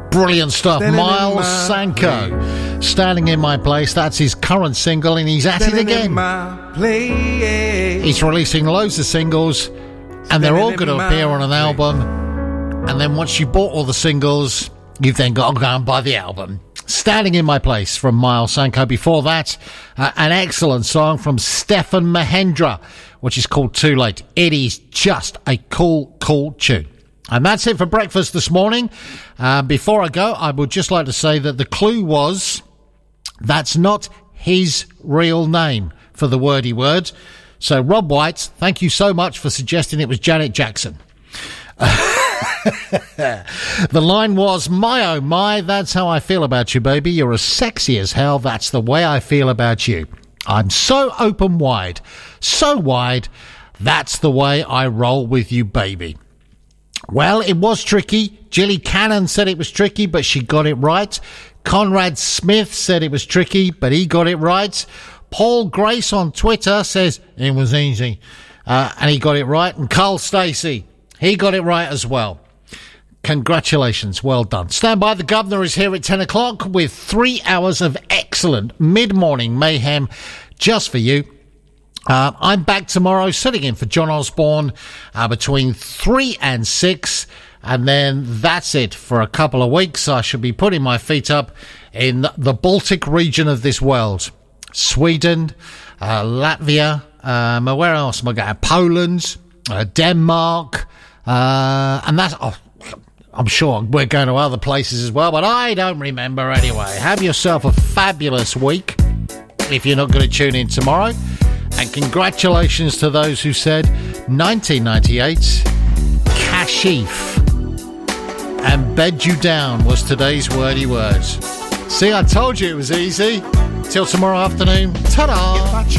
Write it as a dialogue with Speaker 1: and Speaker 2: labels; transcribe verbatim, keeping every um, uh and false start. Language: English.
Speaker 1: Brilliant stuff.
Speaker 2: Standing
Speaker 1: Miles Sanko, Standing in My Place. That's his current single, and he's at
Speaker 2: Standing
Speaker 1: it again.
Speaker 2: in my place.
Speaker 1: He's releasing loads of singles, and they're all going to appear on an album. And then once you bought all the singles, you've then got to go and buy the album. Standing in My Place from Miles Sanko. Before that, uh, an excellent song from Stefan Mahendra, which is called Too Late. It is just a cool, cool tune. And that's it for breakfast this morning. Uh, before I go, I would just like to say that the clue was that's not his real name for the wordy word. So, Rob White, thank you so much for suggesting it was Janet Jackson. The line was, my oh my, that's how I feel about you, baby. You're as sexy as hell. That's the way I feel about you. I'm so open wide, so wide. That's the way I roll with you, baby. Well, it was tricky. Jilly Cannon said it was tricky, but she got it right. Conrad Smith said it was tricky, but he got it right. Paul Grace on Twitter says it was easy, uh, and he got it right. And Carl Stacey, he got it right as well. Congratulations, well done. Stand by, the Governor is here at ten o'clock with three hours of excellent mid-morning mayhem just for you. Uh, I'm back tomorrow, sitting in for John Osborne uh, between three and six, and then that's it for a couple of weeks. I shall be putting my feet up in the Baltic region of this world. Sweden, uh, Latvia, um, where else am I going? Poland, uh, Denmark, uh, and that's... Oh, I'm sure we're going to other places as well, but I don't remember anyway. Have yourself a fabulous week if you're not going to tune in tomorrow. And congratulations to those who said nineteen ninety-eight, Kashif and Bed You Down was today's wordy words. See, I told you it was easy. Till tomorrow afternoon. Ta-da!